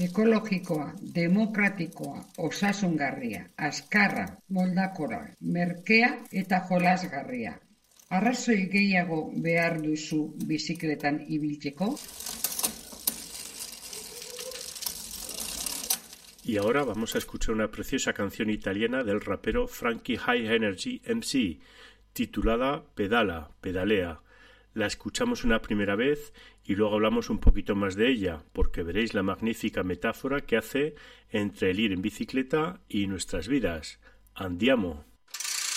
ekologikoa, demokratikoa, osasungarria, azkarra, moldakora, merkea eta jolasgarria. Arrazoi gehiago behar duzu bizikletan ibiltzeko? Y ahora vamos a escuchar una preciosa canción italiana del rapero Frankie High Energy MC, titulada Pedala, pedalea. La escuchamos una primera vez y luego hablamos un poquito más de ella, porque veréis la magnífica metáfora que hace entre el ir en bicicleta y nuestras vidas. Andiamo!